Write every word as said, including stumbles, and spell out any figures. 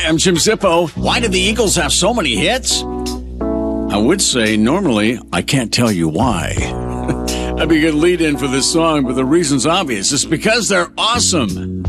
I'm Jim Zippo. Why do the Eagles have so many hits? I would say normally I can't tell you why. That'd be a good lead-in for this song, but the reason's obvious. It's because they're awesome.